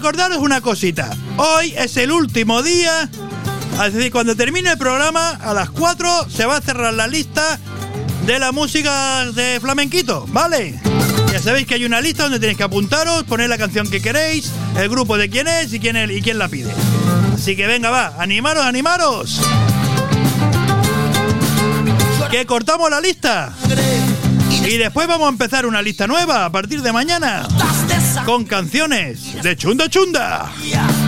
recordaros una cosita. Hoy es el último día. Es decir, cuando termine el programa, a las 4 se va a cerrar la lista de la música de flamenquito, ¿vale? Ya sabéis que hay una lista donde tenéis que apuntaros, poner la canción que queréis, el grupo de quién es y quién la pide. Así que venga, va, animaros, animaros. Que cortamos la lista. Y después vamos a empezar una lista nueva a partir de mañana. Con canciones de Chunda Chunda.